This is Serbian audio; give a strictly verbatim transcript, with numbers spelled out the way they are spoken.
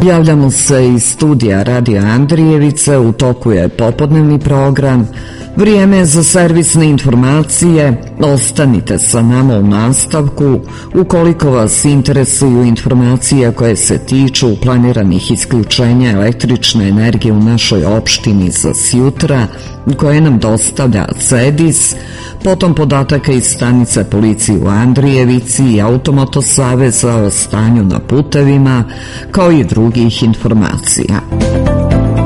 Javljamo se iz studija Radio Andrijevice, u toku je popodnevni program. Vrijeme je za servisne informacije. Ostanite sa nama u nastavku. Ukoliko vas interesuju informacije koje se tiču planiranih isključenja električne energije u našoj opštini za sjutra, koje nam dostavlja CEDIS, potom podataka iz stanice policije u Andrijevici i Automoto saveza o stanju na putevima, kao i drugih informacija.